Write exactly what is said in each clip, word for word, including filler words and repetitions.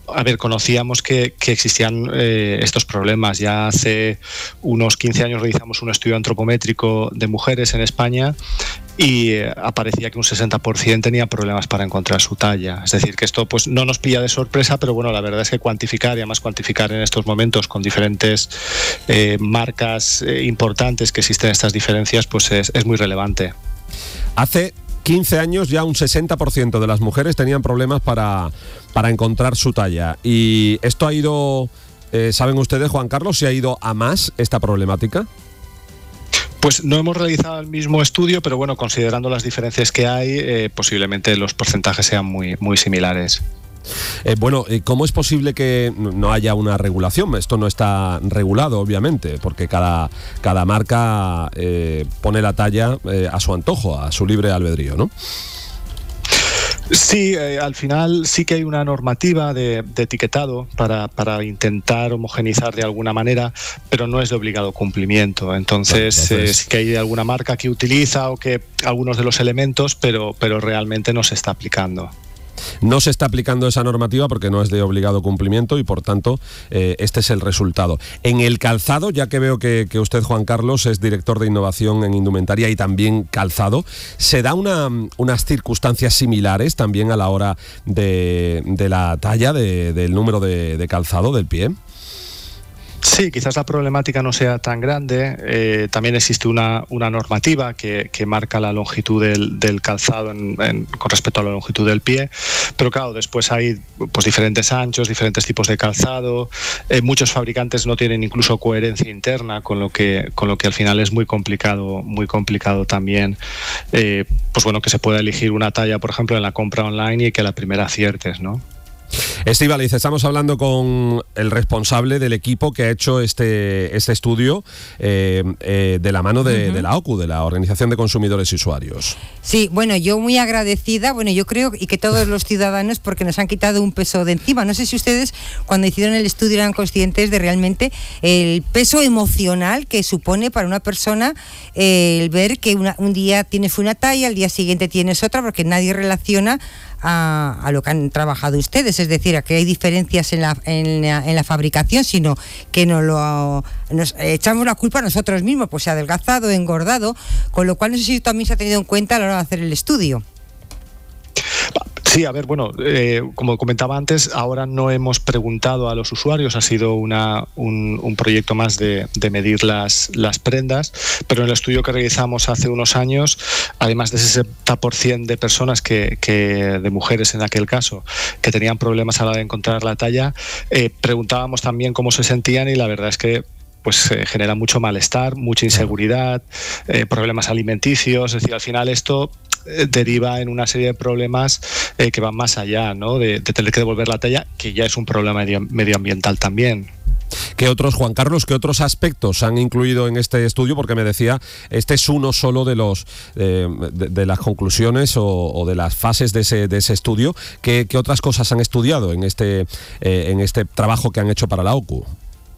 a ver, conocíamos que, que existían eh, estos problemas. Ya hace unos quince años realizamos un estudio antropométrico de mujeres en España y eh, aparecía que un sesenta por ciento tenía problemas para encontrar su talla. Es decir, que esto pues no nos pilla de sorpresa, pero bueno, la verdad es que cuantificar, y además cuantificar en estos momentos con diferentes eh, marcas eh, importantes que existen estas diferencias, pues es, es muy relevante. Hace quince años ya un sesenta por ciento de las mujeres tenían problemas para, para encontrar su talla. Y esto ha ido, eh, ¿saben ustedes, Juan Carlos, si ha ido a más esta problemática? Pues no hemos realizado el mismo estudio, pero bueno, considerando las diferencias que hay, eh, posiblemente los porcentajes sean muy, muy similares. Eh, bueno, ¿cómo es posible que no haya una regulación? Esto no está regulado, obviamente, porque cada, cada marca eh, pone la talla eh, a su antojo, a su libre albedrío, ¿no? Sí, eh, al final sí que hay una normativa de, de etiquetado para, para intentar homogeneizar de alguna manera, pero no es de obligado cumplimiento. Entonces, bueno, entonces... Eh, sí que hay alguna marca que utiliza o que algunos de los elementos, pero, pero realmente no se está aplicando. No se está aplicando esa normativa porque no es de obligado cumplimiento y por tanto eh, este es el resultado. En el calzado, ya que veo que, que usted, Juan Carlos, es director de innovación en indumentaria y también calzado, ¿se da una, unas circunstancias similares también a la hora de, de la talla, de, del número de, de calzado del pie? Sí, quizás la problemática no sea tan grande. Eh, también existe una, una normativa que, que marca la longitud del, del calzado en, en, con respecto a la longitud del pie, pero claro, después hay pues, diferentes anchos, diferentes tipos de calzado. Eh, muchos fabricantes no tienen incluso coherencia interna, con lo que, con lo que al final es muy complicado, muy complicado también, eh, pues bueno, que se pueda elegir una talla, por ejemplo, en la compra online y que la primera aciertes, ¿no? Estíbaliz, estamos hablando con el responsable del equipo que ha hecho este, este estudio eh, eh, de la mano de, uh-huh. de la O C U, de la Organización de Consumidores y Usuarios. Sí, bueno, yo muy agradecida, bueno, yo creo, y que todos los ciudadanos, porque nos han quitado un peso de encima. No sé si ustedes, cuando hicieron el estudio, eran conscientes de realmente el peso emocional que supone para una persona eh, el ver que una, un día tienes una talla, al día siguiente tienes otra, porque nadie relaciona A, a lo que han trabajado ustedes, es decir, a que hay diferencias en la, en la, en la fabricación, sino que nos, lo, nos echamos la culpa a nosotros mismos, pues se ha adelgazado, engordado, con lo cual no sé si también se ha tenido en cuenta a la hora de hacer el estudio. Sí, a ver, bueno, eh, como comentaba antes, ahora no hemos preguntado a los usuarios, ha sido una, un, un proyecto más de, de medir las, las prendas, pero en el estudio que realizamos hace unos años, además de ese sesenta por ciento de personas, que, que de mujeres en aquel caso, que tenían problemas a la hora de encontrar la talla, eh, preguntábamos también cómo se sentían y la verdad es que pues eh, genera mucho malestar, mucha inseguridad, eh, problemas alimenticios, es decir, al final esto eh, deriva en una serie de problemas eh, que van más allá, ¿no? de, de tener que devolver la talla, que ya es un problema medio, medioambiental también. ¿Qué otros, Juan Carlos, qué otros aspectos han incluido en este estudio? Porque me decía, este es uno solo de los eh, de, de las conclusiones o, o de las fases de ese, de ese estudio. ¿Qué, qué otras cosas han estudiado en este, eh, en este trabajo que han hecho para la O C U?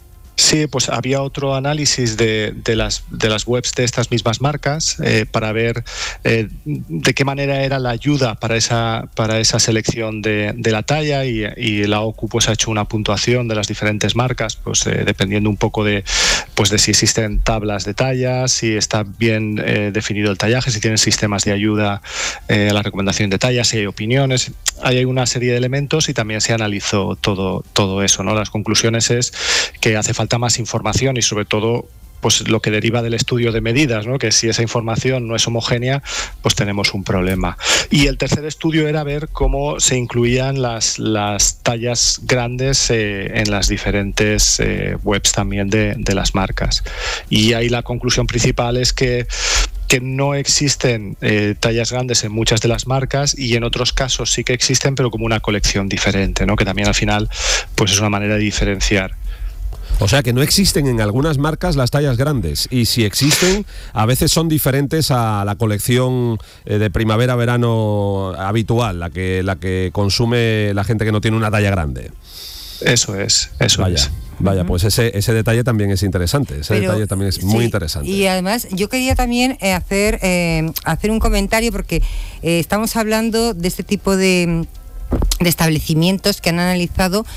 Sí, pues había otro análisis de, de, las, de las webs de estas mismas marcas eh, para ver eh, de qué manera era la ayuda para esa, para esa selección de, de la talla y, y la O C U pues, ha hecho una puntuación de las diferentes marcas, pues eh, dependiendo un poco de, pues, de si existen tablas de tallas, si está bien eh, definido el tallaje, si tienen sistemas de ayuda eh, a la recomendación de tallas, si hay opiniones. Hay una serie de elementos y también se analizó todo, todo eso, ¿no? Las conclusiones es que hace falta más información y sobre todo pues lo que deriva del estudio de medidas, ¿no? Que si esa información no es homogénea, pues tenemos un problema. Y el tercer estudio era ver cómo se incluían las, las tallas grandes eh, en las diferentes eh, webs también de, de las marcas. Y ahí la conclusión principal es que que no existen eh, tallas grandes en muchas de las marcas y en otros casos sí que existen, pero como una colección diferente, ¿no? Que también al final pues es una manera de diferenciar. O sea que no existen en algunas marcas las tallas grandes y si existen a veces son diferentes a la colección de primavera-verano habitual, la que, la que consume la gente que no tiene una talla grande. Eso es, eso Vaya. es. Vaya, pues ese, ese detalle también es interesante, ese Pero, detalle también es muy sí, interesante. Y además yo quería también eh, hacer, eh, hacer un comentario porque eh, estamos hablando de este tipo de, de establecimientos que han analizado